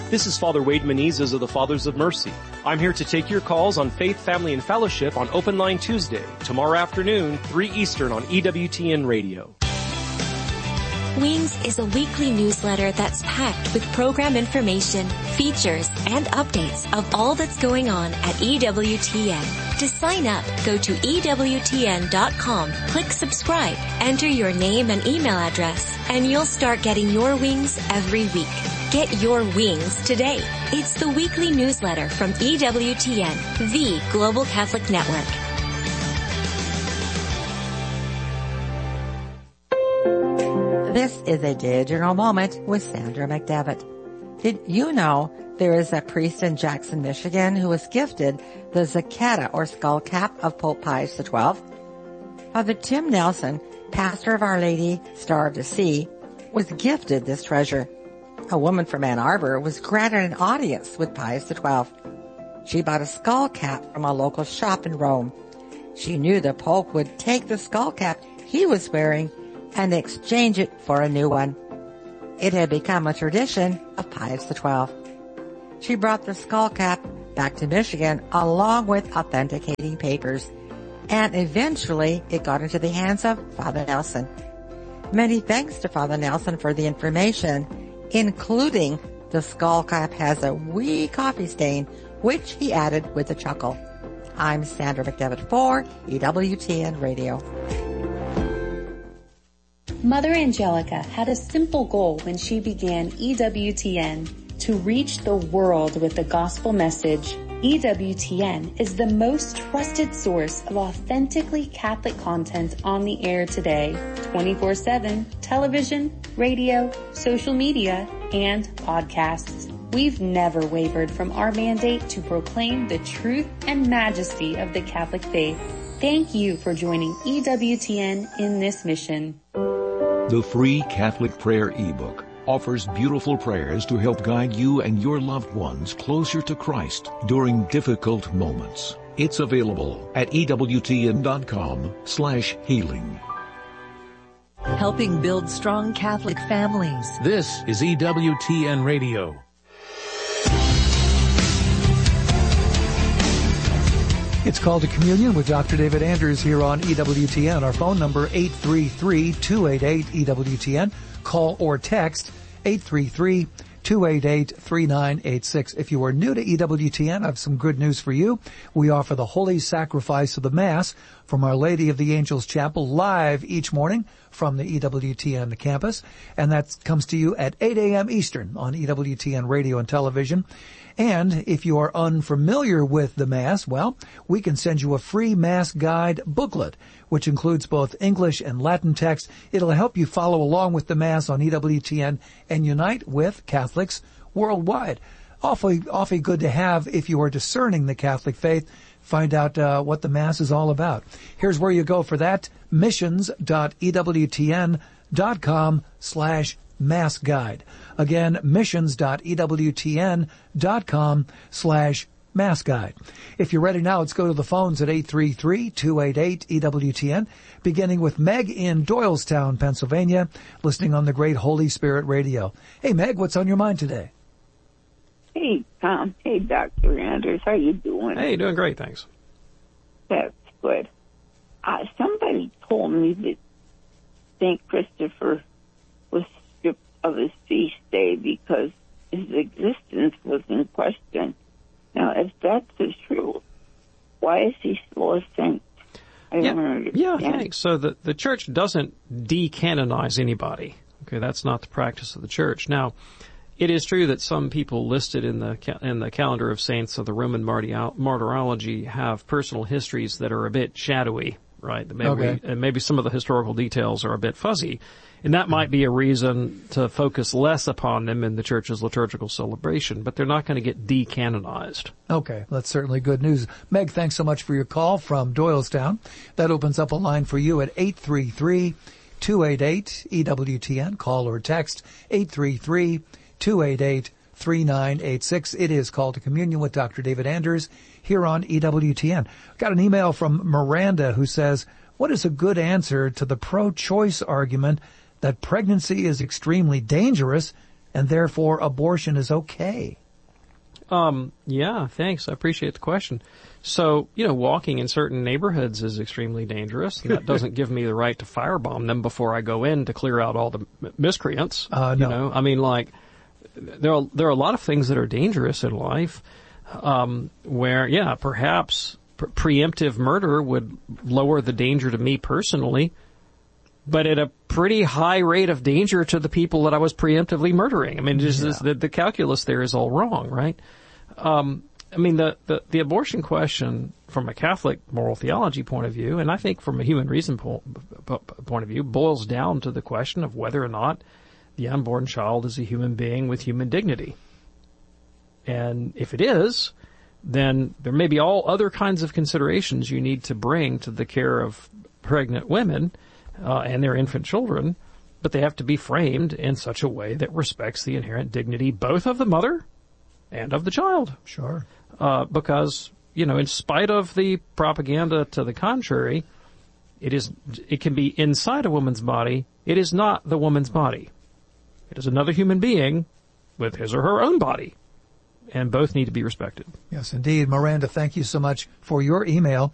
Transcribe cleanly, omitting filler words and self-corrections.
This is Father Wade Menezes of the Fathers of Mercy. I'm here to take your calls on Faith, Family, and Fellowship on Open Line Tuesday, tomorrow afternoon, 3 Eastern on EWTN Radio. Wings is a weekly newsletter that's packed with program information, features, and updates of all that's going on at EWTN. To sign up, go to EWTN.com, click subscribe, enter your name and email address, and you'll start getting your wings every week. Get your wings today. It's the weekly newsletter from EWTN, the Global Catholic Network. This is a Digital Moment with Sandra McDevitt. Did you know there is a priest in Jackson, Michigan who was gifted the Zacchetta or skull cap of Pope Pius XII? Father Tim Nelson, pastor of Our Lady Star of the Sea, was gifted this treasure. A woman from Ann Arbor was granted an audience with Pius XII. She bought a skull cap from a local shop in Rome. She knew the Pope would take the skull cap he was wearing and exchange it for a new one. It had become a tradition of Pius XII. She brought the skull cap back to Michigan along with authenticating papers, and eventually it got into the hands of Father Nelson. Many thanks to Father Nelson for the information, including the skull cap has a wee coffee stain, which he added with a chuckle. I'm Sandra McDevitt for EWTN Radio. Mother Angelica had a simple goal when she began EWTN: to reach the world with the gospel message. EWTN is the most trusted source of authentically Catholic content on the air today, 24/7, television, radio, social media, and podcasts. We've never wavered from our mandate to proclaim the truth and majesty of the Catholic faith. Thank you for joining EWTN in this mission. The free Catholic Prayer ebook offers beautiful prayers to help guide you and your loved ones closer to Christ during difficult moments. It's available at EWTN.com/healing. Helping build strong Catholic families. This is EWTN Radio. It's Called to Communion with Dr. David Anders here on EWTN. Our phone number, 833-288-EWTN. Call or text 833-288-3986. If you are new to EWTN, I have some good news for you. We offer the Holy Sacrifice of the Mass from Our Lady of the Angels Chapel live each morning from the EWTN campus. And that comes to you at 8 a.m. Eastern on EWTN radio and television. And if you are unfamiliar with the Mass, well, we can send you a free Mass guide booklet, which includes both English and Latin text. It'll help you follow along with the Mass on EWTN and unite with Catholics worldwide. Awfully good to have if you are discerning the Catholic faith. Find out what the Mass is all about. Here's where you go for that. missions.ewtn.com/Mass Guide. Again, missions.ewtn.com/Mass Guide. If you're ready now, let's go to the phones at 833-288-EWTN, beginning with Meg in Doylestown, Pennsylvania, listening on the Great Holy Spirit Radio. Hey, Meg, what's on your mind today? Hey, Tom. Hey, Dr. Anders. How you doing? Hey, doing great, thanks. That's good. Somebody told me that St. Christopher was stripped of his feast day because his existence was in question. Now, if that's the truth, why is he still a saint? I don't understand. Yeah, thanks. So the church doesn't decanonize anybody. Okay, that's not the practice of the church. Now, it is true that some people listed in the calendar of saints of the Roman martyrology have personal histories that are a bit shadowy, right? Maybe some of the historical details are a bit fuzzy. And that might be a reason to focus less upon them in the church's liturgical celebration, but they're not going to get decanonized. Okay, that's certainly good news. Meg, thanks so much for your call from Doylestown. That opens up a line for you at 833-288-EWTN. Call or text 833-288-3986. It is Called to Communion with Dr. David Anders here on EWTN. Got an email from Miranda who says, what is a good answer to the pro-choice argument that pregnancy is extremely dangerous and therefore abortion is okay? Yeah, thanks. I appreciate the question. So, walking in certain neighborhoods is extremely dangerous, and that doesn't give me the right to firebomb them before I go in to clear out all the miscreants. No. I mean, there are a lot of things that are dangerous in life, where, perhaps preemptive murder would lower the danger to me personally, but at a pretty high rate of danger to the people that I was preemptively murdering. I mean, the calculus there is all wrong, right? I mean, the abortion question from a Catholic moral theology point of view, and I think from a human reason point of view, boils down to the question of whether or not the unborn child is a human being with human dignity. And if it is, then there may be all other kinds of considerations you need to bring to the care of pregnant women and their infant children, but they have to be framed in such a way that respects the inherent dignity both of the mother and of the child. Sure. Because, in spite of the propaganda to the contrary, it can be inside a woman's body. It is not the woman's body. It is another human being with his or her own body. And both need to be respected. Yes, indeed. Miranda, thank you so much for your email.